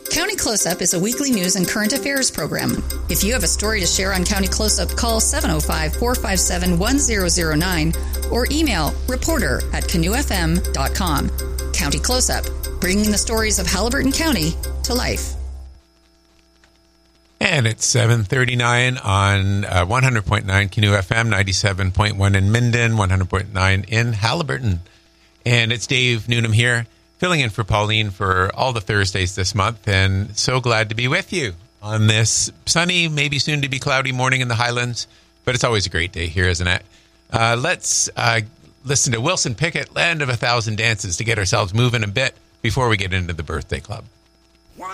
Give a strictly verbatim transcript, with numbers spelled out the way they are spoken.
County Close-Up is a weekly news and current affairs program. If you have a story to share on County Close-Up, call seven oh five, four five seven, one zero zero nine or email reporter at canoe f m dot com. County Close-Up, bringing the stories of Haliburton County to life. And it's seven thirty-nine on uh, one hundred point nine Canoe F M, ninety-seven point one in Minden, one hundred point nine in Haliburton. And it's Dave Newnham here, filling in for Pauline for all the Thursdays this month, and so glad to be with you on this sunny, maybe soon to be cloudy morning in the Highlands, but it's always a great day here, isn't it? Uh, let's uh, listen to Wilson Pickett, Land of a Thousand Dances, to get ourselves moving a bit before we get into the Birthday Club.